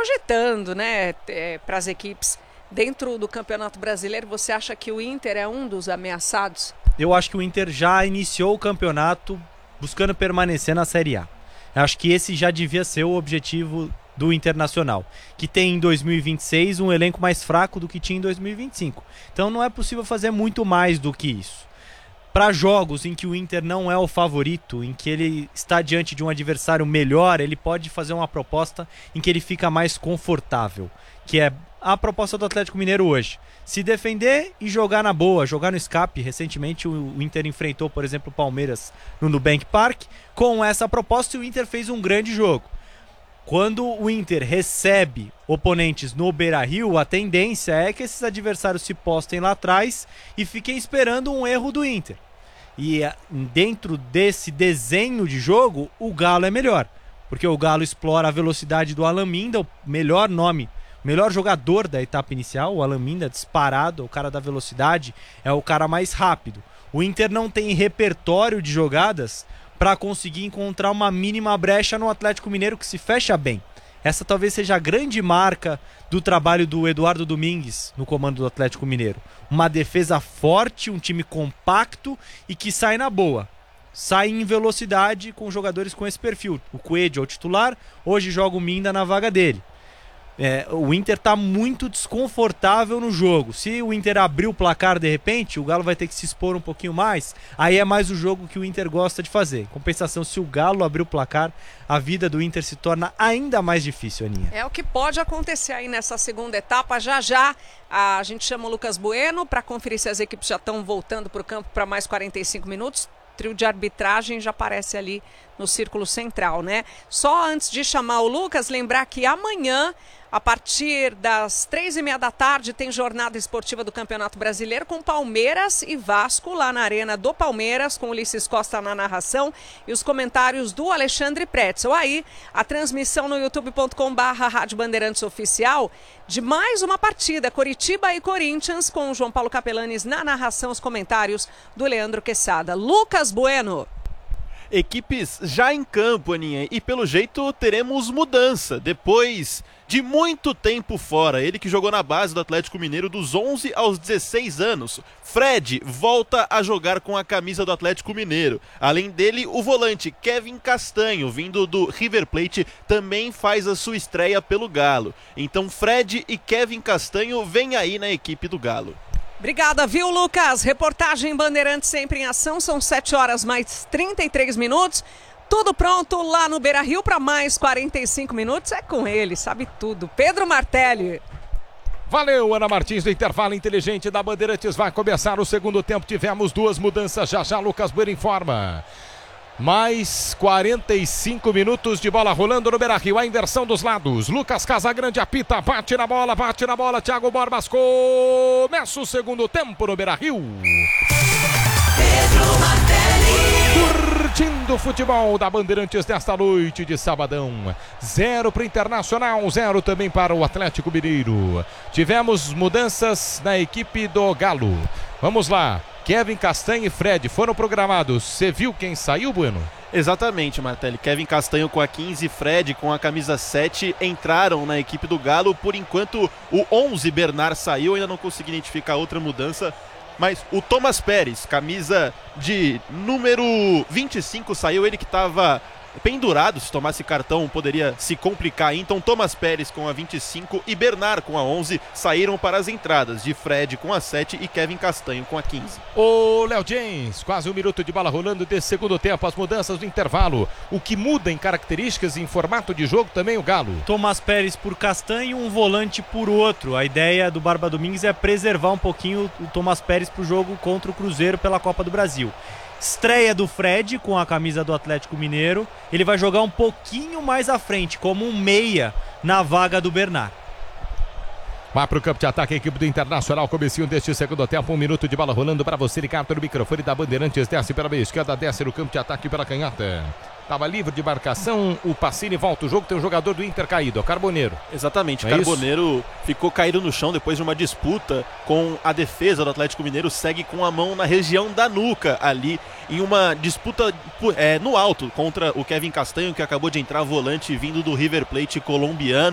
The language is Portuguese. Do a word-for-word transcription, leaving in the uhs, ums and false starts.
projetando, né, é, para as equipes dentro do Campeonato Brasileiro, você acha que o Inter é um dos ameaçados? Eu acho que o Inter já iniciou o campeonato buscando permanecer na Série A. Eu acho que esse já devia ser o objetivo do Internacional, que tem em dois mil e vinte e seis um elenco mais fraco do que tinha em dois mil e vinte e cinco. Então não é possível fazer muito mais do que isso. Para jogos em que o Inter não é o favorito, em que ele está diante de um adversário melhor, ele pode fazer uma proposta em que ele fica mais confortável, que é a proposta do Atlético Mineiro hoje. Se defender e jogar na boa, jogar no escape. Recentemente o Inter enfrentou, por exemplo, o Palmeiras no Nubank Park. Com essa proposta, o Inter fez um grande jogo. Quando o Inter recebe oponentes no Beira-Rio, a tendência é que esses adversários se postem lá atrás e fiquem esperando um erro do Inter. E dentro desse desenho de jogo, o Galo é melhor, porque o Galo explora a velocidade do Alan Minda, o melhor nome, o melhor jogador da etapa inicial. O Alan Minda disparado, o cara da velocidade, é o cara mais rápido. O Inter não tem repertório de jogadas para conseguir encontrar uma mínima brecha no Atlético Mineiro que se fecha bem. Essa talvez seja a grande marca do trabalho do Eduardo Domingues no comando do Atlético Mineiro. Uma defesa forte, um time compacto e que sai na boa. Sai em velocidade com jogadores com esse perfil. O Coelho é o titular, hoje joga o Minda na vaga dele. É, o Inter está muito desconfortável no jogo. Se o Inter abrir o placar de repente, o Galo vai ter que se expor um pouquinho mais. Aí é mais o jogo que o Inter gosta de fazer. Em compensação, se o Galo abrir o placar, a vida do Inter se torna ainda mais difícil, Aninha. É o que pode acontecer aí nessa segunda etapa. Já já a gente chama o Lucas Bueno para conferir se as equipes já estão voltando para o campo para mais quarenta e cinco minutos. Trio de arbitragem já aparece ali no círculo central, né? Só antes de chamar o Lucas, lembrar que amanhã, a partir das três e meia da tarde, tem jornada esportiva do Campeonato Brasileiro com Palmeiras e Vasco lá na Arena do Palmeiras, com Ulisses Costa na narração e os comentários do Alexandre Pretzel. Aí, a transmissão no youtube ponto com barra Rádio Bandeirantes Oficial de mais uma partida, Coritiba e Corinthians, com o João Paulo Capelanes na narração, os comentários do Leandro Quesada. Lucas Bueno. Equipes já em campo, Aninha, e pelo jeito teremos mudança, depois de muito tempo fora. Ele que jogou na base do Atlético Mineiro dos onze aos dezesseis anos. Fred volta a jogar com a camisa do Atlético Mineiro. Além dele, o volante Kevin Castanho, vindo do River Plate, também faz a sua estreia pelo Galo. Então Fred e Kevin Castanho vêm aí na equipe do Galo. Obrigada, viu, Lucas? Reportagem Bandeirantes sempre em ação. São sete horas mais trinta e três minutos. Tudo pronto lá no Beira-Rio para mais quarenta e cinco minutos. É com ele, sabe tudo. Pedro Martelli. Valeu, Ana Martins, do Intervalo Inteligente da Bandeirantes. Vai começar o segundo tempo. Tivemos duas mudanças. Já já Lucas Bueno informa. Mais quarenta e cinco minutos de bola rolando no Beira-Rio. A inversão dos lados. Lucas Casagrande apita, bate na bola, bate na bola. Thiago Borbas começa o segundo tempo no Beira-Rio. Pedro Martelli. Curtindo o futebol da Bandeirantes desta noite de sabadão. Zero para o Internacional, zero também para o Atlético Mineiro. Tivemos mudanças na equipe do Galo. Vamos lá. Kevin Castanho e Fred foram programados. Você viu quem saiu, Bueno? Exatamente, Martelli. Kevin Castanho com a quinze, Fred com a camisa sete entraram na equipe do Galo. Por enquanto, o onze, Bernard, saiu. Ainda não consegui identificar outra mudança. Mas o Thomas Pérez, camisa de número vinte e cinco, saiu. Ele que estava pendurado, se tomasse cartão poderia se complicar. Então Thomas Pérez com a vinte e cinco e Bernard com a onze saíram para as entradas de Fred com a sete e Kevin Castanho com a quinze. Ô Léo James, quase um minuto de bola rolando desse segundo tempo, as mudanças do intervalo. O que muda em características e em formato de jogo também o Galo. Thomas Pérez por Castanho, um volante por outro. A ideia do Barba Domingues é preservar um pouquinho o Thomas Pérez para o jogo contra o Cruzeiro pela Copa do Brasil. Estreia do Fred com a camisa do Atlético Mineiro. Ele vai jogar um pouquinho mais à frente, como um meia na vaga do Bernard. Vai para o campo de ataque a equipe do Internacional. Comecinho deste segundo tempo. Um minuto de bola rolando para você ligado no microfone da Bandeirantes. Desce pela meia esquerda, desce no campo de ataque pela canhota. Estava livre de marcação, o Pacini volta o jogo, tem um jogador do Inter caído, o Carboneiro. Exatamente, o é Carboneiro isso? ficou caído no chão depois de uma disputa com a defesa do Atlético Mineiro, segue com a mão na região da nuca ali, em uma disputa é, no alto contra o Kevin Castanho, que acabou de entrar volante vindo do River Plate colombiano.